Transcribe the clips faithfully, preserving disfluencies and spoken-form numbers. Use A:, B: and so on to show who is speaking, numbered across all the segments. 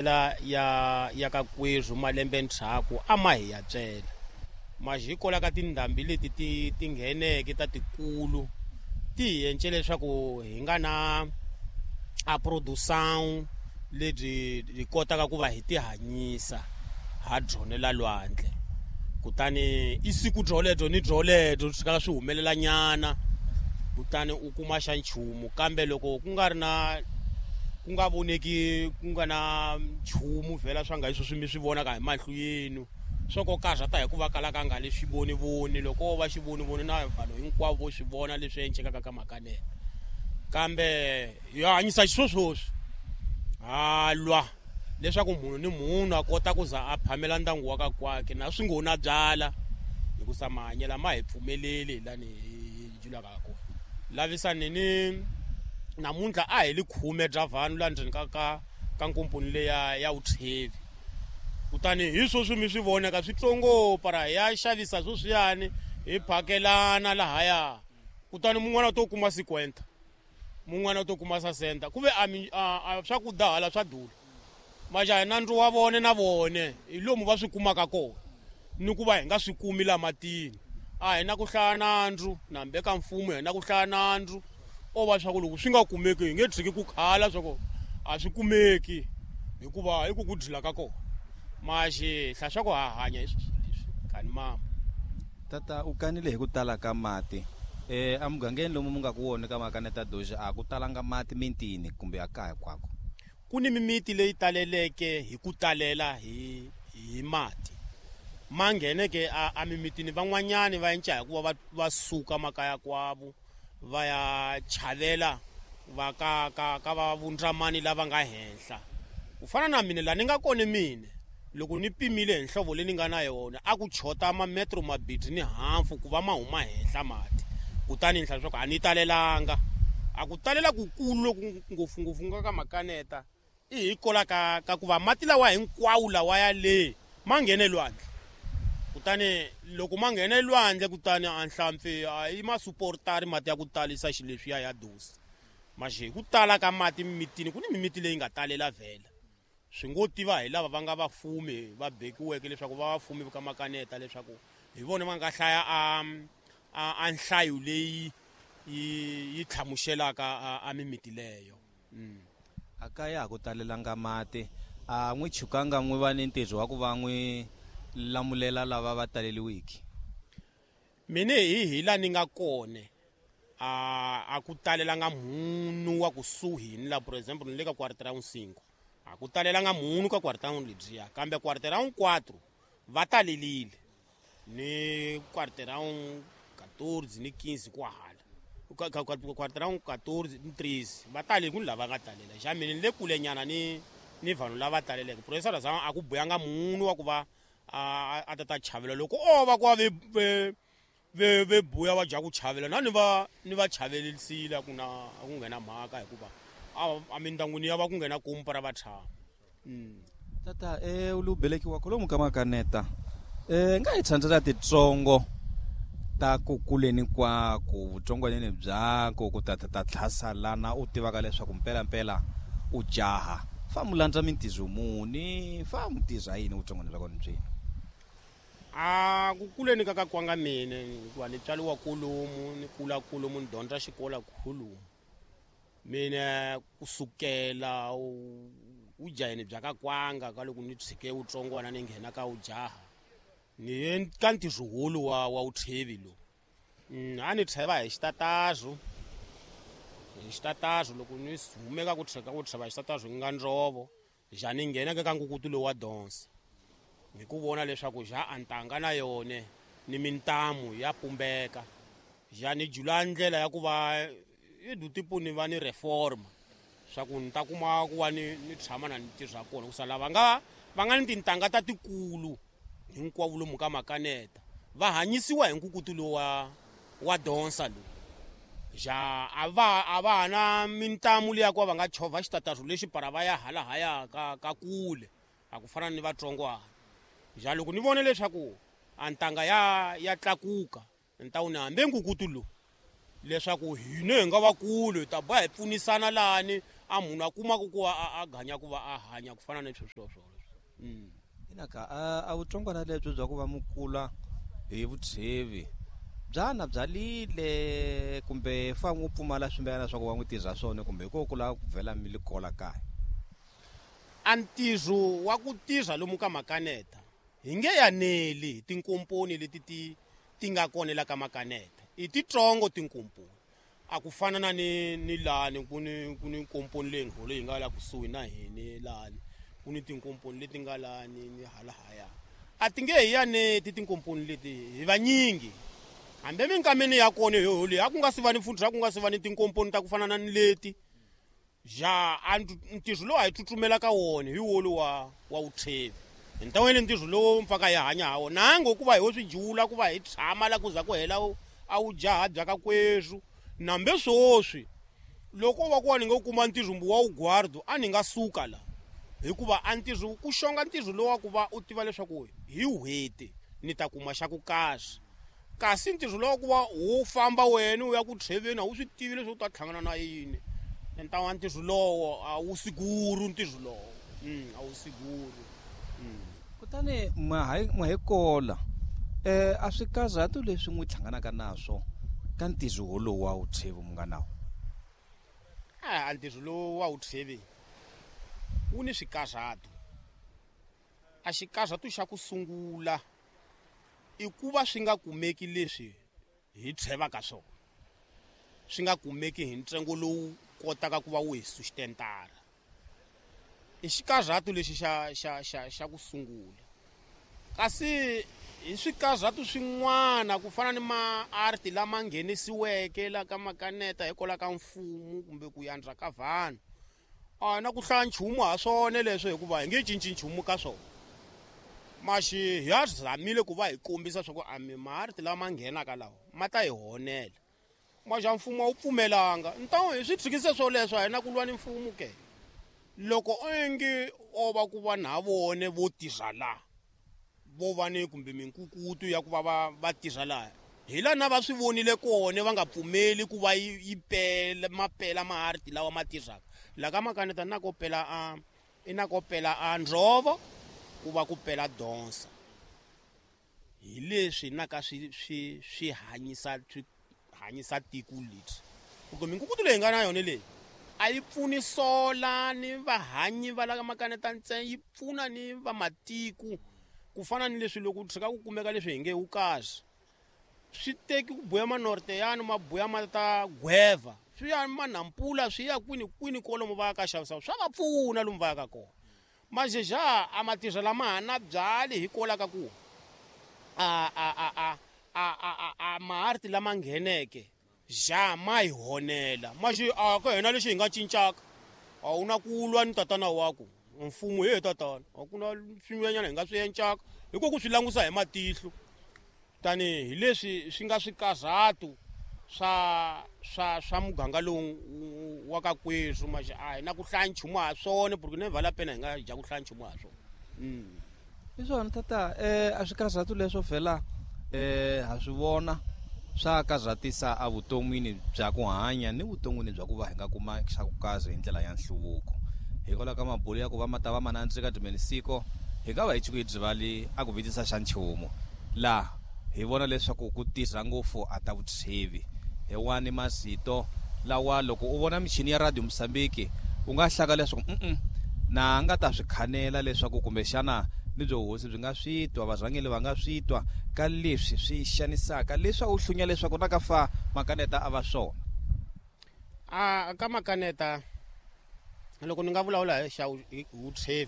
A: la ya ya ka kwezwi malembe nthraku ama hi ya byela majiko la ka tindhambi leti ti tingheneke ta tikulu ti hi ence leswaku hi nga na a produção lebyi hi kotaka ku va hi ti hanyisa ha dyonela lwandle kutani i siku byoledyo ni byoledyo swi kala swi humelela nyana kutani u kuma xa nchumu kambe loko ku nga ri na ku nga voneki ku nga na nchumu vhela swa nga hi swi mi swi vonaka hi mahlo yenu swo ko karhata hi ku va kala ka nga le swi voni voni loko va swi voni voni na vanhu hinkwavo swi vona leswi encekaka ka makanene kambe yo hanyisa xiswoswoswi halwa leswaku munhu ni munhu a kota ku za a phamela ndyangu wa ka kwakhe na swi ngo na byala hi ku samahanyela ma hi pfumeleli lani hi julaka kona lavisani ni namuntlha a hi li khume bya vanhu la ndzeni ka ka ka nkomponi leya ya uthevi kutani hi swo swi mi swi voneka switsongo para ya xavisa swo swiyani hi phakelana lahaya kutani mun'wana to kuma cinquenta mun'wana to kuma sasenta kuve a swakudya hala swa dula majaha nandzu wa vone na vone hi lomu va swi kumaka kona ni ku va hi nga swi kumi la matini a hi na ku hlaya nandzu nambe ka mfumo hi na ku hlaya nandzu o va swa ku loko swi nga kumeki hi nge tshiki ku khala swa ku a swi kumeki hikuva hi ku ku dyila ka kona maxi hla swa ku ha hanya hi swilo leswi kani mama
B: tata u kanile hi ku tala ka mati eh a mugangeni lomu mu nga ku wona ka makaneta doja a ku talanga mati mintini kumbe a kaya kwako
A: ku ni mimiti leyi taleleke hi ku talela hi hi mati mangheneke a, a mimitini van'wanyani va enca hikuva va va suka makaya kwavo va ya chavela va ka ka ka va vundramani lava nga henhla ku fana na mina la ni nga kone mine loko ni pimile hi nhlovo leyi ni nga na yona a ku chota mametro mabitsi ni hafu ku va ma huma henhla mati kutani ni hlaswa ku a ni talelanga a ku talela ku kulu loku ngopfungopfu nga ka makaneta i hi kola ka ka ku va mati lawa hinkwawo lawa ya le ma nghene lwandle kutani loko ma nghene lwandle kutani a nhlampfi a yi ma supportari mati ya ku talisa xileswiya ya dosi maxi ku tala ka mati mimitini ku ni mimiti leyi nga talela vhela swi ngo tiva hi lava va nga vafumi va bekiweke leswaku va vafumi ka makaneta leswaku hi vona va nga hlaya a a nhlayo leyi yi yi tlhamuxelaka a mimiti leyo
B: a kaya ku talelanga mati a n'wi chukanga n'wi va ni ntirho wa ku va n'wi lamulela lava va taleliwiki
A: mine hi hi la ni nga kone a a ku talelanga munhu wa kusuhi ni la for example ni le ka quarterão cinco a ku talelanga munhu ka quarterão lebyiya kambe quarterão quatro va talelile ni quarterão quatorze ni quinze ku hala quarterão quatorze ni treze va talele ku ni lava nga talela xa mina ni le kule nyana ni ni vanhu lava taleleke professor zama a ku boyanga munhu wa ku va a a ta chavela loko o va ku va ve ve ve buya va ja ku chavela na ni va ni va chavelisile ku na ku nghena mhaka hikuva a mindyangwini ya va ku nghena kompa ra vatshama
B: tata eh u lu belekiwa kolomu ka makaneta eh nga hi tshandzela titsongo ta ku kuleni kwako vutsongwaneni byako ku ta ta tlhasalana u tivaka leswaku mpela mpela u jaha fa mulandza mintizo muni fa mutiza yini vutsongwana bya kona byi
A: a ku kuleni ka ka kwanga mine hikuva ni tswaliwa kulumu ni kula kulumu ni dyondza xikola khulumu mina kusukela u jaheni bya ka kwanga ka loko ni tshike vutsongwana ni nghena ka ujaha ni ka ntirho wulu wa wa uthevi lo a ni tsheva hi xitatazo hi xitatazo loko ni humeka ku tsheka ku tsheva xitatazo nga ndzovo ja ni nghena ka nkukutu lowu wa donsa hi ku vona leswaku ja antanga na yone ni mintamu ya pumbeka ja ni jula ndlela ya ku va i dutipo ni va ni reforma swa ku ni ta kuma ku va ni ni tshama na ni tirha kona ku sala va nga va nga ni tintanga ta tikulu hinkwavo lomu ka makaneta va hanyisiwa hi nkukutu lowu wa wa donsa lo ja a va a va na mintamu leya ku va nga chovha xitatazo lexi para va ya hala haya ka ka kule a ku fana ni vatsongwana ja loko ni vone leswaku antanga ya ya tlakuka ntawuni hambe nkukutu lo leswaku hine hi nga va kule ta ba hi pfunisana lani a munhu a kumaka ku va a ganya ku va a hanya ku fana na leswi swo swolo mm
B: inaka a vutsongwana lebyo bya ku va mukula hi vutshevi byana byalile kumbe fa n'wi pfumala swimbelana swa ku va n'wi tirha swona kumbe ko kula ku vhela mi likola kaya
A: a ntirho wa ku tirha lomu ka makaneta hi nge yaneli hi tinkomponi leti ti ti nga konela ka makaneta i titsongo tinkomponi a ku fana na ni ni lani ku ni ku ni komponi leyi ngolo yi nga la kusuhi na hini lani ku ni tinkomponi leti nga lani ni hala haya a ti nge hi yaneti tinkomponi leti hi vanyingi hambe minkameni ya kona hi holi a ku nga si va ni futhi ku nga si va ni tinkomponi ta ku fana na ni leti ja a ntirho lowu a hi tsutsumela ka wona hi wolo wa wa uthevi hi ntawini ntirho lowu mpfaka hi hanya ha wona nango ku va hi wo swi jula ku va hi tshama la ku za ku hela a wu jaha byaka kwesu nambe swoswi loko va ku ni ngo kuma ntirho wa ugwardo a ni nga suka la hikuva a ntirho ku xonga ntirho lowu wa ku va u tiva leswaku hi hwete ni ta kuma xa ku kahle kasi ntirho lowu ku va u famba wena u ya ku tsheveni a wu swi tivi leswi u ta tlhangana na yini entawa ntirho lowo a wu siguru ntirho lowo mm a wu siguru mm
B: kutani mahekola eh a swi kazato leswi n'wi tlhanganaka naswo ka ntirho wolowo wa uthevi munganawo
A: a ntirho lowu wa uthevi wu ni swikazato a xikazato xa ku sungula i ku va swi nga kumeki leswi hi tshevaka swona swi nga kumeki hi ntsengo lowu kotaka ku va wu hi sustentara i xikazato lexi xa xa xa xa ku sungula kasi hi swikazato swin'wana ku fana ni ma-art lama nghenisiweke la ka makaneta hikola ka mfumo kumbe ku yandza ka vanhu a na ku hlaya nchumu ha swona leswo hikuva hi nge cinci nchumu ka swona maxi hi ya zamile ku va hi kombisa swa ku a mi ma-art lama nghenaka lawa ma ta hi honela maxa mfumo wu pfumelanga ntawo hi swi tshikise swo leswo a hi na ku lwa ni mfumo ke loko onge o va ku va na vone vo tirha la vo va ni kumbe minkukutu ya ku va va va tirha la hi lana va swi vonile kone va nga pfumeli ku va yi pela mapela ma-art lawa ma tirhaka la ka makaneta na ko pela a ina ko pela a ndzovo ku va ku pela donsa hi leswi naka swi swi swi hanyisa swi hanyisa tiko leti kumbe minkukutu leyi nga na yona leyi a yi pfuni sola ni vahanyi va la ka makaneta ntsena yi pfuna ni va matiko ku fana ni leswi loko tshika ku kumeka leswi hi nge wu kahle swi teki ku buya manorteyani ma buya ma ta gweva swi ya manampula swi ya kwini kwini kolomo va ka xavisa swa va pfuna lomu va ya ka kona majeja a matirha lama hana byali hi kola ka ku a a a a a a a ma-art lama ngheneke ja ma hi honela maxi a ka hina lexi hi nga cincaka a wu na ku lwa ni tatana wako mfumo hi tatana a ku na swin'wenyana hi nga swi encaka hiko ku swi langusa hi matihlo tani hi leswi swi nga swikazato swa swa swa muganga lowu wa ka kwesu maxi a hi na ku hlaya nchumu ha swona porque ne vala pena hi nga ja ku hlaya nchumu ha swona mm
B: hi swona tata eh a swikazato leswo vhela eh ha swi vona swa kazatisa a vuton'wini bya ku hanya ni vuton'wini bya ku va hi nga kuma xa ku kaza hi ndlela ya nhluvuko hikola ka mabulu ya ku va mata va manantsika dimenisiko hi nga va hi chiko hi dzivali a ku vitisa xa nchumu la hi vona leswaku ku tirha ngopfu a ta vutshevi hi wani masito lawa loko u vona michini ya radio Msambiki u nga hlaka leswaku mm na nga ta swi khanela leswaku kumbe xana ni byo hosi byi nga switwa varhangeli va nga switwa ka leswi swi xanisaka leswa u hlunya leswaku na ka fa makaneta a va swona
A: a ka makaneta loko ni nga vulavula hi xa vutshevi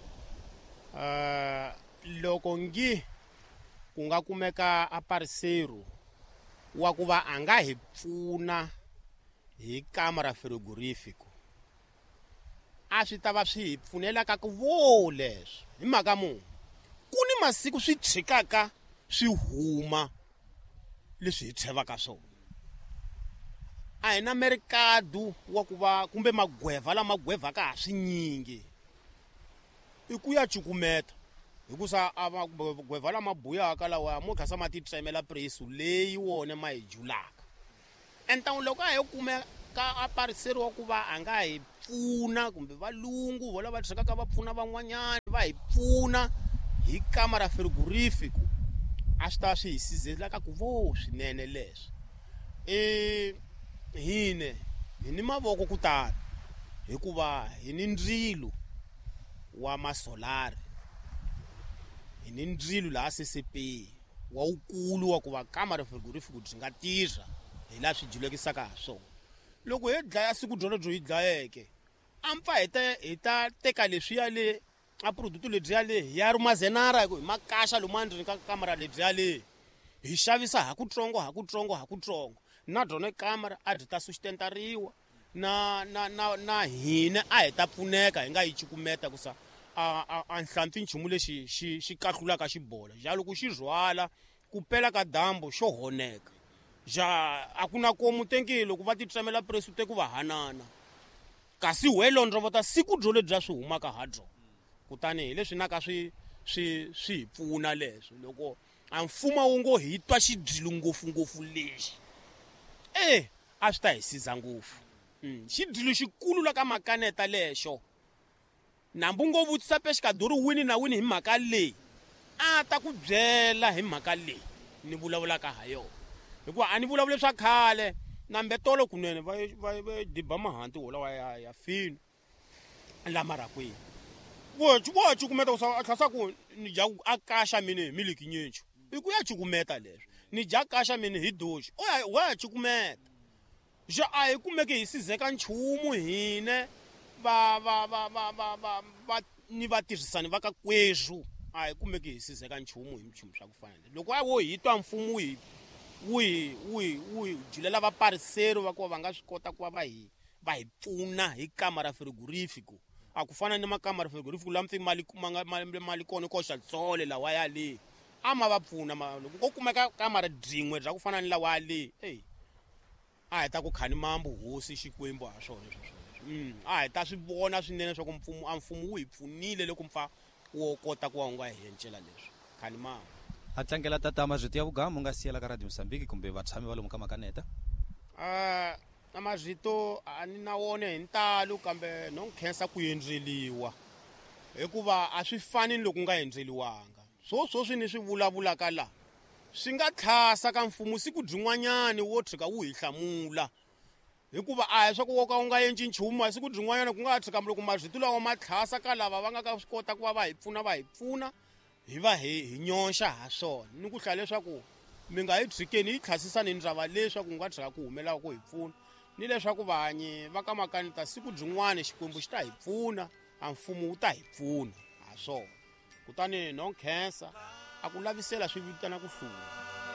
A: uh loko ngi ku nga kumeka a parisero wa ku va a nga hi pfuna hi kamera frigorifico a swi ta va swi hi pfunela ka ku vo leswi hi mhaka munhu ku ni masiku swi tshikaka swi huma leswi hi tshevaka swona a hi na mercado wa ku va kumbe magweva lama gwevaka ha swinyingi i ku ya cukumeta hikusa a magweva lama buyaka lawa mo khasa ma ti tsemela price leyi wona ma hi julaka enta loko a hi kumeka a pariseri wa ku va a nga hi pfuna kumbe valungu vo lava tshikaka va pfuna van'wanyana va hi pfuna hi kamara frigorifico a swi ta swi hi sizelaka ku vo swinene leswi eh hine hi ni mavoko ku tala hikuva hi ni ndzilo wa masolari hi ni ndzilo laha C C P wa ukulu wa ku va kamara frigorifico byi nga tirha hi laha swi julekisaka ha swona loko hi dlaya siku byolo byo hi dlayeke a mpfa hi ta hi ta teka leswi ya le a product lebyi ya le ya rumazenara hi makasha lomu andrini ka kamera lebyi ya le hi xavisa ha ku tsongo ha ku tsongo ha ku tsongo na byona kamera a byi ta sustentariwa na na na na hina a hi ta pfuneka hi nga yi cikumeta kusa a a nhlanti nchumu lexi xi xi kahlulaka xibola ja loko xi rhwala ku pela ka dambu xo honeka ja a ku na komu tenkile ku va ti tsemela presute ku va hanana kasi welondro vota siku byo lebya swi humaka ha byona kutani hi leswi naka swi swi swi pfuna leswi loko a mfumo wu ngo hi twa xidilo ngopfungopfu lexi eh a swi ta hi siza ngopfu xidilo xikulu la ka makaneta lexo nambu ngo vutisa pexikaduri wini na wini hi mhaka leyi a ta ku byela hi mhaka leyi ni vulavulaka ha yona hikuva a ni vulavule swa khale na mbetolo kunene va va diba mahanti wola wa ya ya fino la marakwini wo wo chukumeta usa atlhasa ku ni ja akasha mini hi miliki nyenchu i ku ya chukumeta leswi ni ja kasha mini hi doshi o ya wa chukumeta ja a hi kumeke hi sizeka nchumu hine va va va va va va va ni va tirhisani va ka kweshu a hi kumeke hi sizeka nchumu hi nchumu swa ku fana loko a wo hi twa mfumo hi wi wi wi julela va pariseri va ku va nga swi kota ku va hi va hi pfuna hi kamera frigorifico a ku fana ni makamera frigorifico lamthi mali mali mali kona ko xa tsole la wa ya le ama va pfuna loko ko kumeka kamera dringwe bya ku fana ni la wa le hey a hi ta ku khani mambu hosi xikwembu ha swona sweswo mm a hi ta swi vona swinene swa ku mfumo a mfumo wu hi pfunile loko mpfa wo kota ku wa nga hi encela leswi khani mambu
B: a tlangela tata mazwiti ya vugamu u nga siyela ka radio Mozambique kumbe vatshami va lomu ka makaneta
A: ah na mazwito a ni na wona hi ntalo kambe no khensa ku endleliwa hikuva a swi fani loko nga endleliwanga so so swi ni swi vulavulaka la swi nga tlhasa ka mfumo siku byin'wanyani wo tshika wu hi hlamula hikuva a hi swa ku woka u nga endli nchumu a siku byin'wanyana ku nga tshika loko mazwito lawa ma tlhasa ka lava va nga ka swi kota ku va va hi pfuna va hi pfuna hi va hi hi nyoxa ha swona ni ku hlaya leswaku mi nga hi tshikeni hi tlhasisani ndzava leswaku nga tshika ku humelela ku hi pfuna ni leswaku vanyi va ka makaneta siku byin'wana xikwembu xi ta hi pfuna a mfumo wu ta hi pfuna ha swona kutani no khensa a ku lavisela swi vitana ku hlula.